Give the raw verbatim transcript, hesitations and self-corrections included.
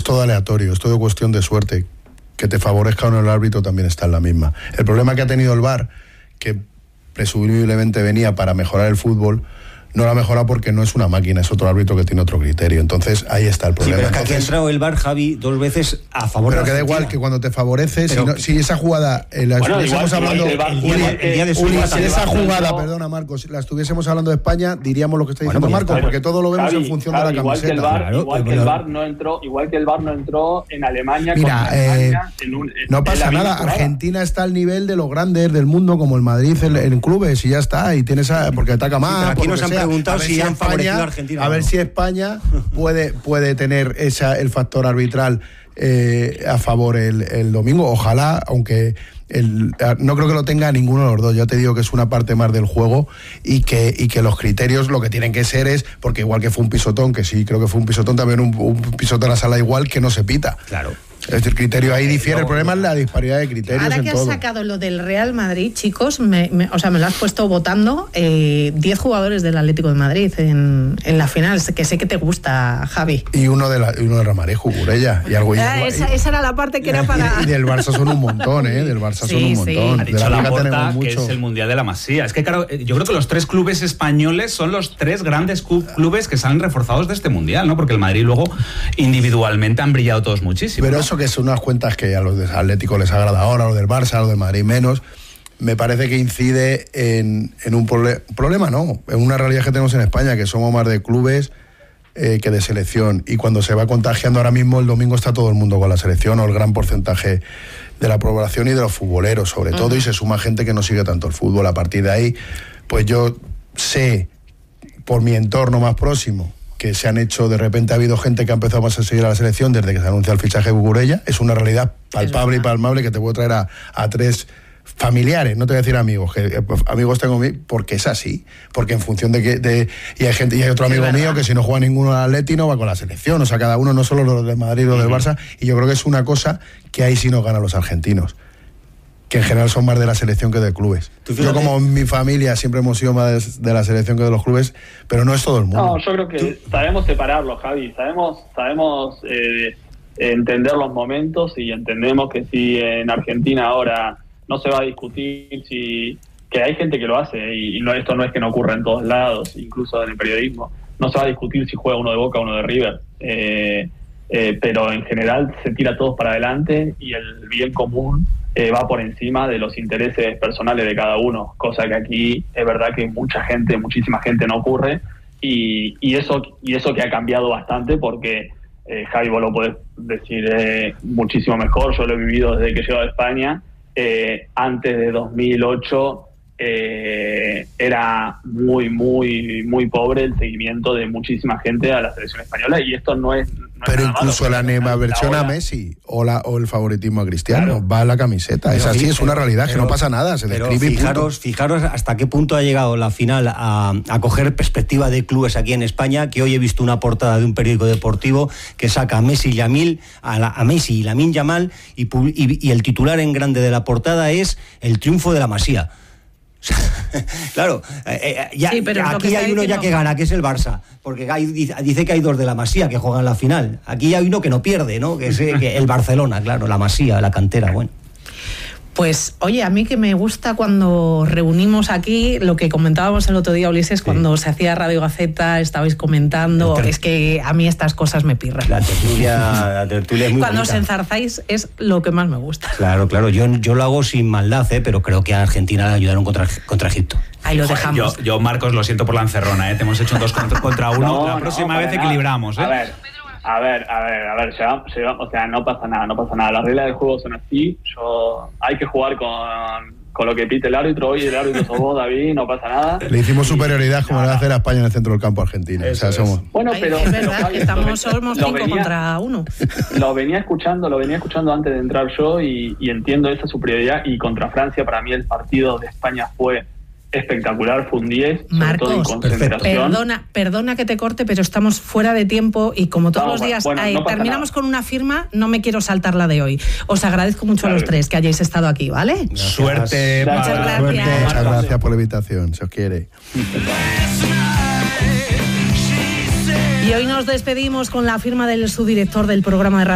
todo aleatorio, es todo cuestión de suerte. Que te favorezca o no el árbitro también está en la misma. El problema que ha tenido el V A R, que presumiblemente venía para mejorar el fútbol, no la mejora porque no es una máquina, es otro árbitro que tiene otro criterio. Entonces ahí está el problema. Sí, pero es que Entonces, aquí ha entrado el V A R, Javi, dos veces a favor pero de la que da Argentina. igual que cuando te favorece, si, no, si esa jugada eh, la Bueno, estuviésemos igual, hablando igual el día de- el día de su Uli, debate. si esa jugada, entró- perdona Marcos, la estuviésemos hablando de España, diríamos lo que está diciendo Bueno, pues Marcos, está. porque todo lo vemos Javi, en función Javi, de la igual que camiseta. el V A R, Claro, igual que pero- el V A R no entró, igual que el V A R no entró en Alemania Mira, contra Alemania, eh, en un, en- no en pasa la misma nada, jugada. Argentina está al nivel de los grandes del mundo, como el Madrid en, en clubes, y ya está, y tienes a, porque ataca más. pero aquí por lo nos que han sea. preguntado A ver si han favorecido España- a Argentina A o ver no. si España puede, puede tener esa, el factor arbitral eh, a favor el, el domingo, ojalá, aunque el, no creo que lo tenga ninguno de los dos, ya te digo que es una parte más del juego y que, y que los criterios lo que tienen que ser es, porque igual que fue un pisotón, que sí creo que fue un pisotón, también un, un pisotón a sala igual que no se pita. Claro. Es decir, el criterio ahí difiere, el problema es la disparidad de criterios. Ahora en que has todo. sacado lo del Real Madrid, chicos, me, me- o sea, me lo has puesto votando eh, diez jugadores del Atlético de Madrid en, en la final, que sé que te gusta, Javi. Y uno de la, y uno de Ramarejo, Curella, y algo y, Ah, esa, esa era la parte que era para... y del Barça son un montón, ¿eh? Del Barça son Sí, un sí. montón. Ha De dicho la Liga Laporta tenemos que mucho. es el Mundial de la Masía. Es que, claro, eh, yo creo que los tres clubes españoles son los tres grandes cu- clubes que salen reforzados de este Mundial, ¿no? Porque el Madrid luego individualmente han brillado todos muchísimo. Pero ¿no? eso que son unas cuentas que a los del Atlético les agrada ahora, a los del Barça, a los del Madrid menos, me parece que incide en, en un prole- problema, ¿no? En una realidad que tenemos en España, que somos más de clubes eh, que de selección. Y cuando se va contagiando ahora mismo, el domingo está todo el mundo con la selección, o el gran porcentaje de la población y de los futboleros, sobre todo, y se suma gente que no sigue tanto el fútbol. A partir de ahí, pues yo sé, por mi entorno más próximo, que se han hecho, de repente ha habido gente que ha empezado más a seguir a la selección desde que se anuncia el fichaje de Cucurella. Es una realidad palpable y palmable que te puedo traer a, a tres familiares, no te voy a decir amigos, que eh, pues, amigos tengo mí, porque es así, porque en función de que de, y hay gente y hay otro amigo es mío verdad. que si no juega ninguno al Atleti no va con la selección, o sea, cada uno, no solo los del Madrid o del Barça, y yo creo que es una cosa que ahí sí nos ganan los argentinos, que en general son más de la selección que de clubes. Tú Yo, fíjate- como en mi familia siempre hemos sido más de la selección que de los clubes, pero no es todo el mundo. No, yo creo que sabemos separarlo, Javi. Sabemos, sabemos eh, entender los momentos y entendemos que si en Argentina ahora no se va a discutir, si que hay gente que lo hace y, y no, esto no es que no ocurra en todos lados, incluso en el periodismo. No se va a discutir si juega uno de Boca o uno de River, eh, eh, pero en general se tira todos para adelante y el bien común eh, va por encima de los intereses personales de cada uno, cosa que aquí es verdad que mucha gente, muchísima gente no ocurre y, y eso y eso que ha cambiado bastante porque eh, Javi, vos lo podés decir eh, muchísimo mejor, yo lo he vivido desde que llego a España, eh, antes de dos mil ocho eh, era muy, muy, muy pobre el seguimiento de muchísima gente a la selección española y esto no es... No es Pero nada incluso malo, la porque animaversión a ahora- Messi o, la, o el favoritismo a Cristiano Claro. va a la camiseta. Pero es así, fi- es una realidad, pero- que no pasa nada, se pero describe y punto. fijaros, fijaros hasta qué punto ha llegado la final a, a coger perspectiva de clubes aquí en España, que hoy he visto una portada de un periódico deportivo que saca a Messi y Yamil, a, la, a Messi y Lamine Yamal, y, pub- y, y el titular en grande de la portada es el triunfo de la Masía. O sea, claro, eh, eh, ya, Sí, pero es lo que aquí está hay uno ya diciendo. que gana, que es el Barça, porque hay- dice, dice que hay dos de la Masía que juegan la final. Aquí hay uno que no pierde, ¿no? Que es eh, que el Barcelona, claro, la Masía, la cantera, bueno. Pues, oye, a mí que me gusta cuando reunimos aquí, lo que comentábamos el otro día, Ulises, cuando se hacía Radio Gaceta, estabais comentando, El ter- es que a mí estas cosas me pirran. La tertulia, la tertulia es muy Cuando os bonita. enzarzáis es lo que más me gusta. Claro, claro, yo, yo lo hago sin maldad, ¿eh? Pero creo que a Argentina le ayudaron contra, contra Egipto. Ahí lo Joder, dejamos. Yo, yo, Marcos, lo siento por la encerrona, ¿eh? Te hemos hecho un dos contra, contra uno. No, la no, próxima para vez nada. equilibramos, ¿eh? A ver, a ver, a ver, a ver, llegamos- llegamos- o sea, no pasa nada, no pasa nada. Las reglas del juego son así. Yo, hay que jugar con, con lo que pite el árbitro. Hoy el árbitro sos vos, David, no pasa nada. Le hicimos superioridad como le va a hacer a España en el centro del campo argentino. O sea, Eso es. somos... Bueno, Ay, pero, es pero, verdad Javi, que estamos, lo- somos lo cinco venía- contra uno. Lo venía escuchando, lo venía escuchando antes de entrar yo y, y entiendo esa superioridad. Y contra Francia, para mí el partido de España fue espectacular, fue un diez, sobre todo en Marcos, concentración. Perdona, perdona que te corte, pero estamos fuera de tiempo y como todos No, los días bueno, eh, no pasa terminamos nada. con una firma, no me quiero saltar la de hoy. Os agradezco mucho a los Claro. tres que hayáis estado aquí, ¿vale? Suerte. Muchas para- gracias. Suerte. Muchas gracias por la invitación, se os quiere. Y hoy nos despedimos con la firma del subdirector del programa de radio